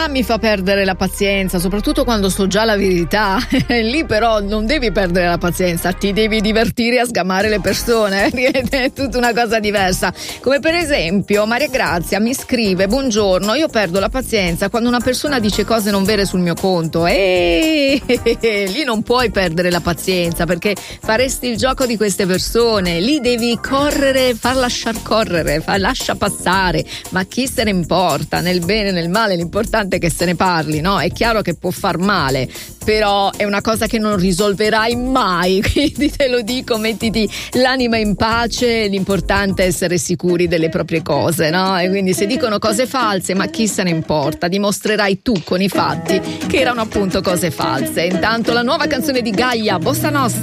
verità mi fa perdere la pazienza, soprattutto quando so già la verità. Lì però non devi perdere la pazienza, ti devi divertire a sgamare le persone, è tutta una cosa diversa. Come per esempio Maria Grazia mi scrive: buongiorno, io perdo la pazienza quando una persona dice cose non vere sul mio conto. Lì non puoi perdere la pazienza, perché faresti il gioco di queste persone. Lì devi correre, far lasciar correre, lascia passare, ma chi se ne importa, nel bene e nel male, l'importante è che se ne parli, no? È chiaro che può far male, però è una cosa che non risolverai mai, quindi te lo dico, mettiti l'anima in pace, l'importante è essere sicuri delle proprie cose, no? E quindi se dicono cose false, ma chi se ne importa, dimostrerai tu con i fatti che erano appunto cose false. Intanto la nuova canzone di Gaia, Bossa Nostra.